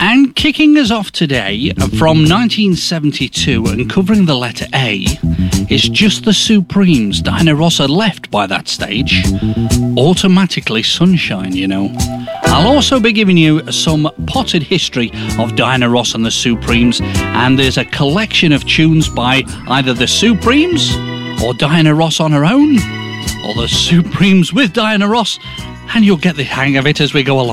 And kicking us off today from 1972 and covering the letter A, it's just the Supremes. Diana Ross had left by that stage. Automatically Sunshine, you know. I'll also be giving you some potted history of Diana Ross and the Supremes, and there's a collection of tunes by either the Supremes or Diana Ross on her own, or the Supremes with Diana Ross, and you'll get the hang of it as we go along.